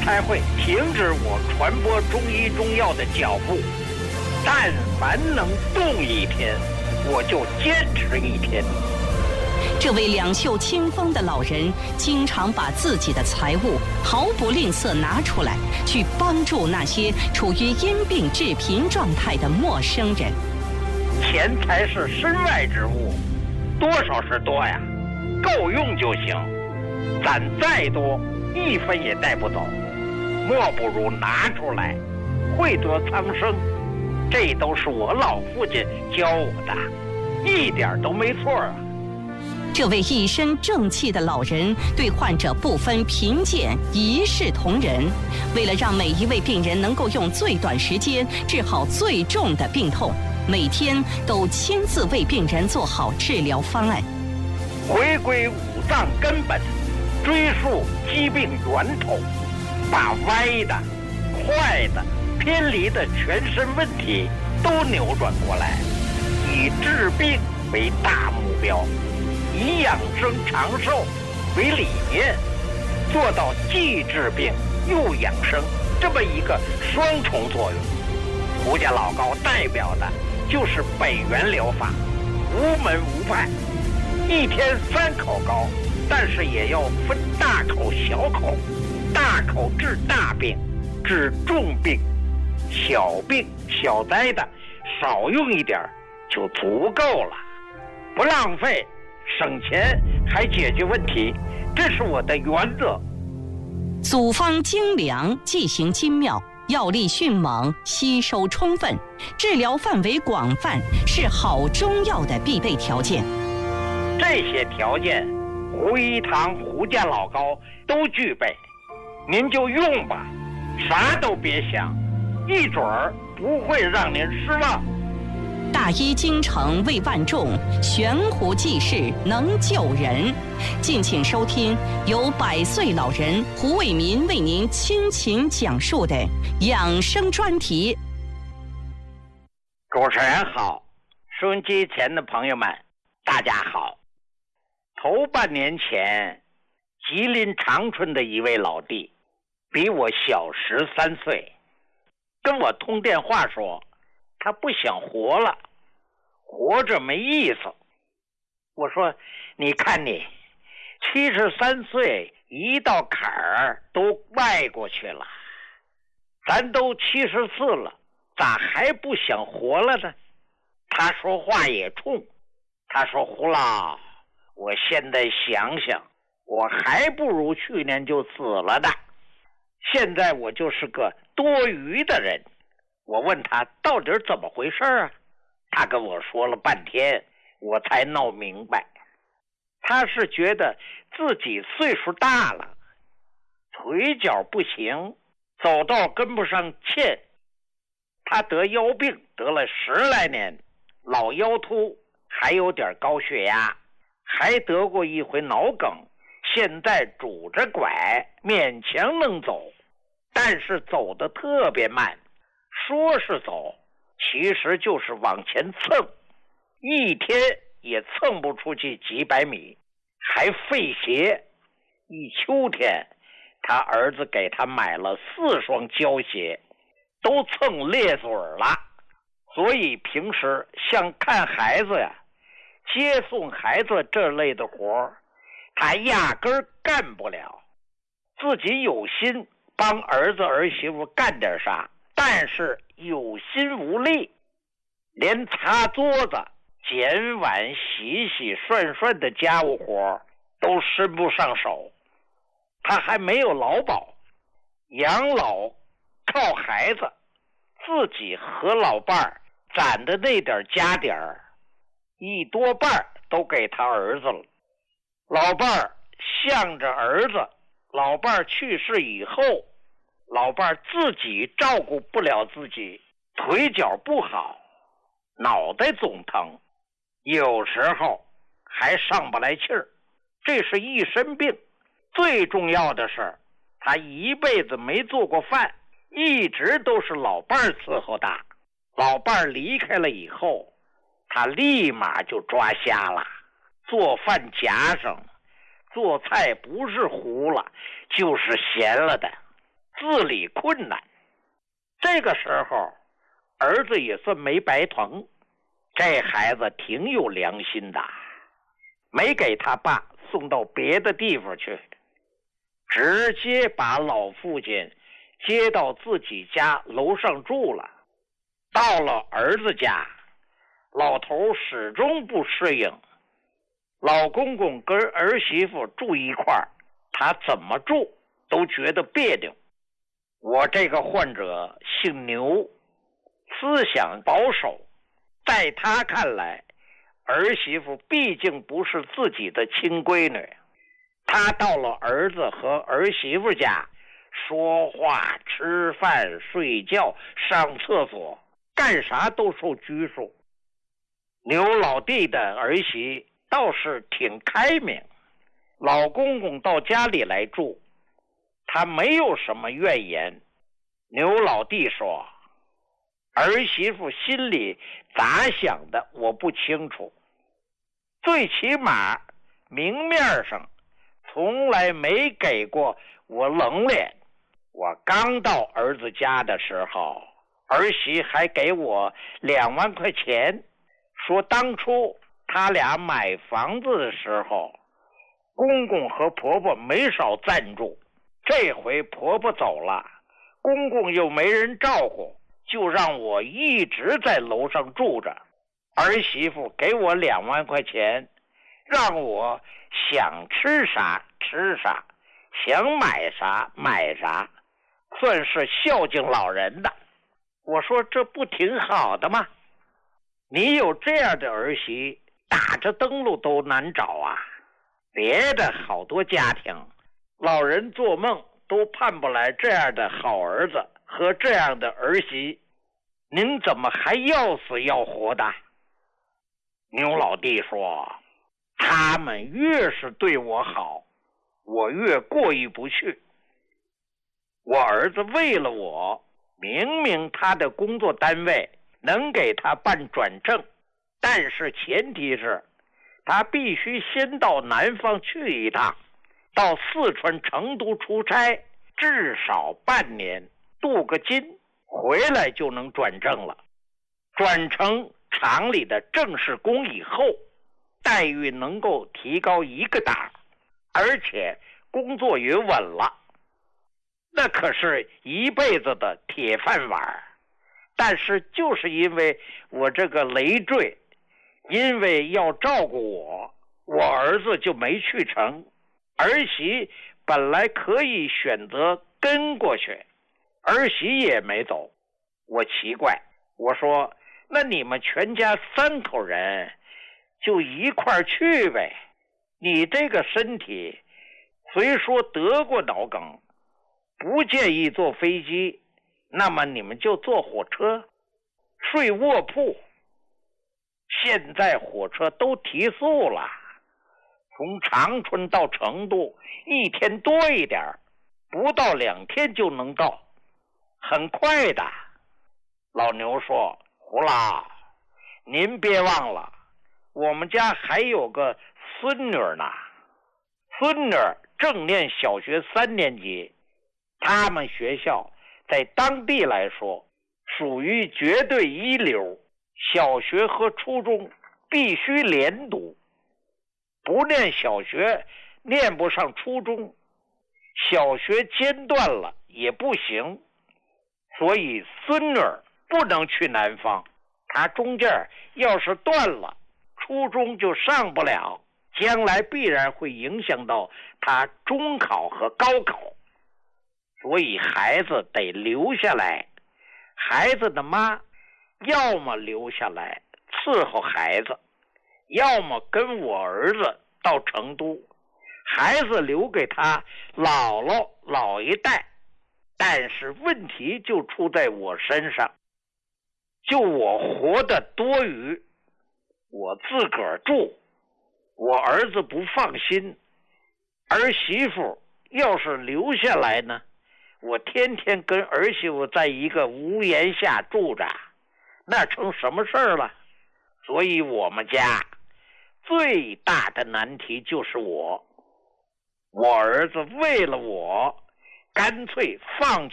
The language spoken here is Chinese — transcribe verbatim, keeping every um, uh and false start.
才会停止我传播中医中药的脚步。但凡能动一天，我就坚持一天。 这位两袖清风的老人，经常把自己的财物毫不吝啬拿出来，去帮助那些处于因病致贫状态的陌生人。 钱财是身外之物，多少是多呀，够用就行。攒再多，一分也带不走，莫不如拿出来，惠得苍生。这都是我老父亲教我的，一点都没错啊。 这位一身正气的老人对患者不分贫贱，一视同仁。为了让每一位病人能够用最短时间治好最重的病痛，每天都亲自为病人做好治疗方案。 回归五脏根本，追溯疾病源头，把歪的、坏的、偏离的全身问题都扭转过来，以治病为大目标，以养生长寿为理念，做到既治病又养生这么一个双重作用。胡家老高代表的就是北元疗法，无门无派，一天三口膏，但是也要分大口小口，大口治大病，治重病，小病小灾的少用一点就足够了，不浪费，省钱还解决问题，这是我的原则。 组方精良，剂型精妙，药力迅猛，吸收充分，治疗范围广泛，是好中药的必备条件。 这些条件，胡一堂、胡家老高都具备，您就用吧，啥都别想，一准儿不会让您失望。 大医精诚为万众，悬壶济世能救人。敬请收听由百岁老人胡伟民为您倾情讲述的养生专题。 主持人好，收音机前的朋友们大家好。头半年前，吉林长春的一位老弟比我小十三岁，跟我通电话说他不想活了，活着没意思。我说你看你七十三岁，一道坎儿都迈过去了，咱都七十四了，咋还不想活了呢？他说话也冲，他说胡老，我现在想想，我还不如去年就死了的，现在我就是个多余的人。我问他到底怎么回事啊？他跟我说了半天，我才闹明白。他是觉得自己岁数大了，腿脚不行，走道跟不上欠。他得腰病得了十来年，老腰突，还有点高血压，还得过一回脑梗，现在拄着拐勉强能走，但是走得特别慢，说是走，其实就是往前蹭，一天也蹭不出去几百米，还费鞋。一秋天，他儿子给他买了四双胶鞋，都蹭裂嘴了，所以平时像看孩子呀、接送孩子这类的活他压根儿干不了。自己有心帮儿子儿媳妇干点啥，但是有心无力，连擦桌子、捡碗、洗洗涮涮的家务活都伸不上手。他还没有劳保，养老靠孩子，自己和老伴儿攒的那点家底儿，一多半都给他儿子了。老伴儿向着儿子，老伴儿去世以后，老伴儿自己照顾不了自己，腿脚不好，脑袋总疼，有时候还上不来气儿，这是一身病。最重要的是，他一辈子没做过饭，一直都是老伴儿伺候的。老伴儿离开了以后，他立马就抓瞎了，做饭夹上，做菜不是糊了就是咸了的。 自理困难。这个时候儿子也算没白疼，这孩子挺有良心的，没给他爸送到别的地方去，直接把老父亲接到自己家楼上住了。到了儿子家，老头始终不适应，老公公跟儿媳妇住一块儿，他怎么住都觉得别扭。我这个患者姓牛，思想保守，在他看来，儿媳妇毕竟不是自己的亲闺女。他到了儿子和儿媳妇家，说话、吃饭、睡觉、上厕所，干啥都受拘束。牛老弟的儿媳倒是挺开明，老公公到家里来住，他没有什么怨言。牛老弟说，儿媳妇心里咋想的我不清楚，最起码明面上从来没给过我冷脸。我刚到儿子家的时候，儿媳还给我两万块钱，说当初他俩买房子的时候，公公和婆婆没少赞助，这回婆婆走了，公公又没人照顾，就让我一直在楼上住着。儿媳妇给我两万块钱，让我想吃啥吃啥，想买啥买啥，算是孝敬老人的。我说这不挺好的吗？你有这样的儿媳，打着灯笼都难找啊。别的好多家庭，老人做梦都盼不来这样的好儿子和这样的儿媳，您怎么还要死要活的？牛老弟说，他们越是对我好，我越过意不去。我儿子为了我，明明他的工作单位能给他办转正，但是前提是他必须先到南方去一趟，到四川成都出差，至少半年镀个金，回来就能转正了。转成厂里的正式工以后，待遇能够提高一个档，而且工作也稳了，那可是一辈子的铁饭碗。但是就是因为我这个累赘，因为要照顾我，我儿子就没去成。儿媳本来可以选择跟过去，儿媳也没走。我奇怪，我说那你们全家三口人就一块去呗。你这个身体虽说得过脑梗，不建议坐飞机，那么你们就坐火车，睡卧铺。现在火车都提速了，从长春到成都一天多一点，不到两天就能到，很快的。老牛说，胡老，您别忘了，我们家还有个孙女呢，孙女正念小学三年级，他们学校在当地来说属于绝对一流，小学和初中必须连读，不念小学念不上初中，小学间断了也不行，所以孙女不能去南方，她中间要是断了，初中就上不了，将来必然会影响到她中考和高考，所以孩子得留下来。孩子的妈要么留下来伺候孩子，要么跟我儿子到成都，孩子留给他姥姥老一代。但是问题就出在我身上，就我活得多余，我自个儿住，我儿子不放心，儿媳妇要是留下来呢，我天天跟儿媳妇在一个屋檐下住着，那成什么事儿了？所以我们家最大的难题就是我，我儿子为了我干脆放